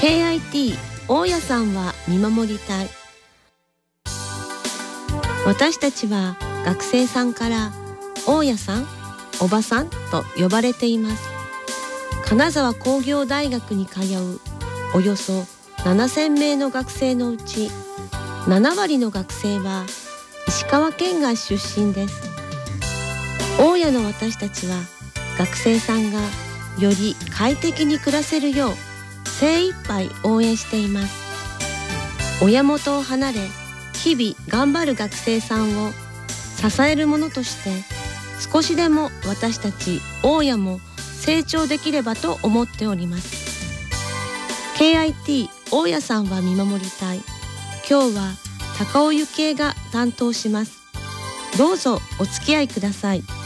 KIT 大家さんは見守りたい。私たちは学生さんから大家さん、おばさんと呼ばれています。金沢工業大学に通うおよそ7000名の学生のうち7割の学生は石川県外出身です。大家の私たちは学生さんがより快適に暮らせるよう精一杯応援しています。親元を離れ日々頑張る学生さんを支えるものとして少しでも私たち大家も成長できればと思っております。 KIT 大家さんは見守りたい。今日は高尾幸恵が担当します。どうぞお付き合いください。